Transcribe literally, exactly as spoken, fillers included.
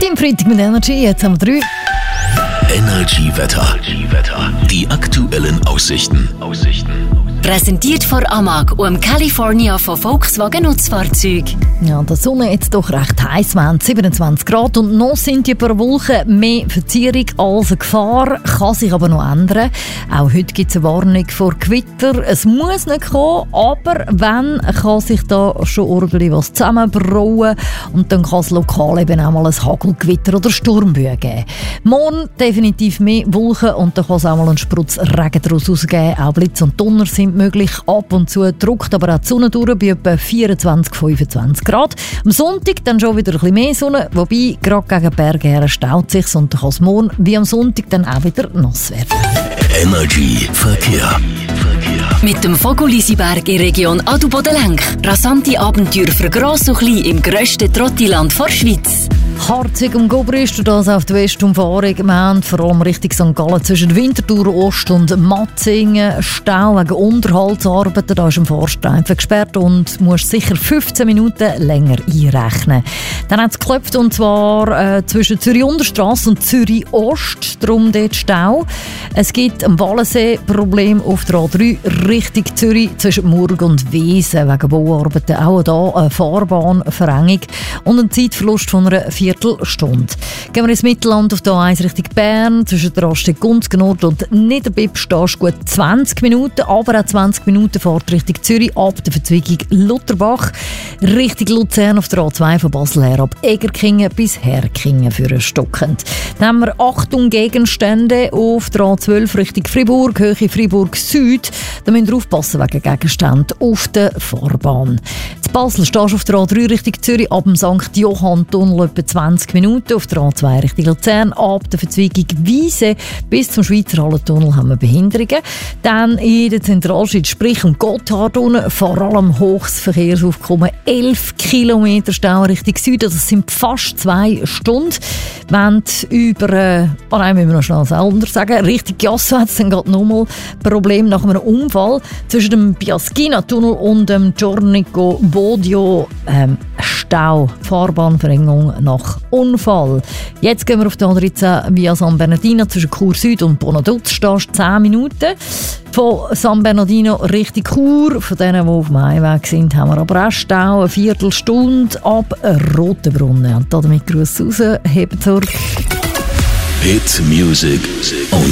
Dein Freitag mit Energy, jetzt haben wir drei. Energy Wetter. Die aktuellen Aussichten. Aussichten. Präsentiert von Amag und California von Volkswagen Nutzfahrzeug. Ja, der Sonne jetzt doch recht heiß, wir haben siebenundzwanzig Grad und noch sind die paar Wolken mehr Verzierung als eine Gefahr, kann sich aber noch ändern. Auch heute gibt es eine Warnung vor Gewitter. Es muss nicht kommen, aber wenn, kann sich da schon ordentlich was zusammenbrauen und dann kann es lokal eben auch mal ein Hagelgewitter oder Sturmböen geben. Morgen definitiv mehr Wolken und dann kann es auch mal einen Sprutz Regen daraus rausgeben. Auch Blitz und Donner sind möglich. Ab und zu drückt aber auch die Sonne durch bei etwa vierundzwanzig, fünfundzwanzig Grad. Am Sonntag dann schon wieder ein bisschen mehr Sonne, wobei gerade gegen Berge her staut es sich und dann kann es morgen wie am Sonntag dann auch wieder nass werden. Energy Verkehr. Mit dem Vogel-Lisiberg in Region Adelboden-Lenk. Rasante Abenteuer für Gross und Klein im grössten Trottiland der Schweiz. Harzig um Gobrist und das auf der Westumfahrung. Wir haben vor allem Richtung Sankt Gallen zwischen Winterthur Ost und Matzingen Stau wegen Unterhaltsarbeiten. Da ist ein Fahrstreifen gesperrt und musst sicher fünfzehn Minuten länger einrechnen. Dann hat es geklopft und zwar äh, zwischen Zürich-Unterstrasse und Zürich-Ost. Darum dort Stau. Es gibt am Wallensee Problem auf der A drei Richtung Zürich zwischen Murg und Wesen wegen Bauarbeiten. Auch hier eine Fahrbahnverengung und ein Zeitverlust von einer Viertelstunde. Gehen wir ins Mittelland auf der A eins Richtung Bern. Zwischen der Raststätte Gunzgenort und Niederbipp stehst gut zwanzig Minuten, aber auch zwanzig Minuten Fahrt Richtung Zürich ab der Verzweigung Lutherbach. Richtung Luzern auf der A zwei von Basel her ab Egerkingen bis Herkingen für stockend. Dann haben wir Achtung Gegenstände auf der A zwölf Richtung Fribourg, Höhe Fribourg Süd. Da müsst ihr aufpassen wegen Gegenständen auf der Fahrbahn. In Basel stehst du auf der A drei Richtung Zürich ab dem Sankt Johann-Tunnel etwa zwanzig Minuten, auf der A zwei Richtung Luzern ab der Verzweigung Wiese bis zum Schweizer Hallentunnel haben wir Behinderungen. Dann in der Zentralstadt, sprich um Gotthardtunnel, vor allem hohes Verkehrsaufkommen, elf Kilometer Stau Richtung Süden, das sind fast zwei Stunden. Wenn über, äh, oh nein, müssen wir noch schnell selber sagen, Richtung Giasso hat es dann gerade nochmal Problem nach einem Unfall zwischen dem Biaschina-Tunnel und dem Giornico Bodio. Ähm, Stau, Fahrbahnverengung nach Unfall. Jetzt gehen wir auf die A dreizehn via San Bernardino zwischen Chur Süd und Bonaduz. Stehst zehn Minuten. Von San Bernardino Richtung Chur. Von denen, die auf dem Heimweg sind, haben wir aber auch Stau. Eine Viertelstunde ab Rotenbrunnen. Und damit Grüße raus. Hebt zurück. Hit Music.